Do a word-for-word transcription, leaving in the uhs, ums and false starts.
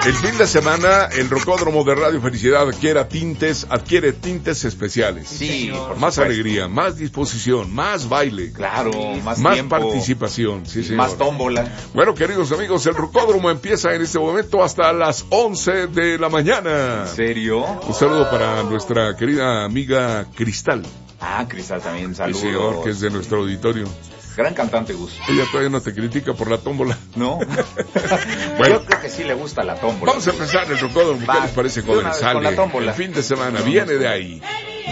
El fin de semana, el Rocódromo de Radio Felicidad adquiere tintes, adquiere tintes especiales. Sí, por más supuesto. alegría, más disposición, más baile. Claro, más, más tiempo, participación, sí, señor. más tómbola. Bueno, queridos amigos, el Rocódromo empieza en este momento hasta las once de la mañana. ¿En serio? Un saludo para nuestra querida amiga Cristal. Ah, Cristal también, Sí, saludos. señor, que es de nuestro auditorio. Gran cantante, Gus. Ella todavía no te critica por la tómbola. ¿No? Bueno. Yo creo que sí le gusta la tómbola. Vamos a empezar el Rocódromo. ¿Qué Va, les parece, de una jóvenes? vez con Sale. la tómbola. El fin de semana viene de ahí.